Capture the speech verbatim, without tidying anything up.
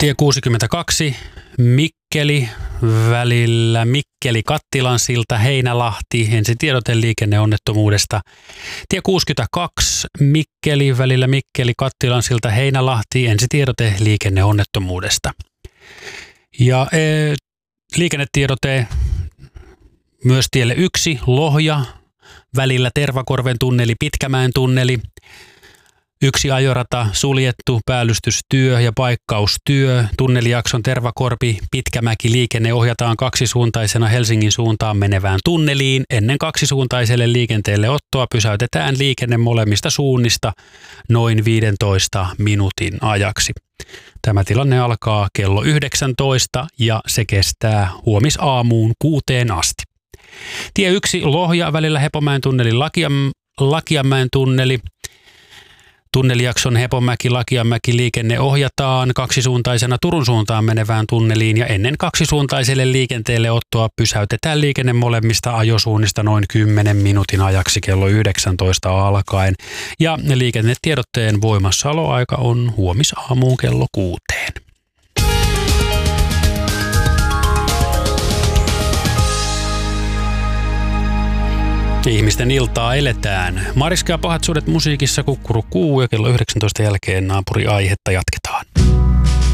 Tie kuusikymmentäkaksi, Mikkeli, välillä Mikkeli-Kattilansilta, Heinälahti, ensitiedote liikenneonnettomuudesta. Tie kuusikymmentäkaksi, Mikkeli, välillä Mikkeli-Kattilansilta, Heinälahti, ensitiedote liikenneonnettomuudesta. Ja e, liikennetiedote myös tielle yksi, Lohja, välillä Tervakorven tunneli, Pitkämäen tunneli. Yksi ajorata suljettu, päällystystyö ja paikkaustyö. Tunnelijakson Tervakorpi, Pitkämäki liikenne ohjataan kaksisuuntaisena Helsingin suuntaan menevään tunneliin. Ennen kaksisuuntaiselle liikenteelle ottoa pysäytetään liikenne molemmista suunnista noin viidentoista minuutin ajaksi. Tämä tilanne alkaa kello yhdeksäntoista ja se kestää huomisaamuun kuuteen asti. Tie yksi, Lohja, välillä Hepomäen tunneli, Lakiam, Lakiamäen tunneli. Tunnelijakson Hepomäki-Lakiamäki liikenne ohjataan kaksisuuntaisena Turun suuntaan menevään tunneliin ja ennen kaksisuuntaiselle liikenteelle ottoa pysäytetään liikenne molemmista ajosuunnista noin kymmenen minuutin ajaksi kello yhdeksäntoista alkaen. Ja liikennetiedotteen voimassaoloaika on huomisaamuun kello kuuteen. Ihmisten iltaa eletään. Mariska ja pahat suudet musiikissa, Kukkuru Kuu ja kello yhdeksäntoista jälkeen naapuriaihetta jatketaan.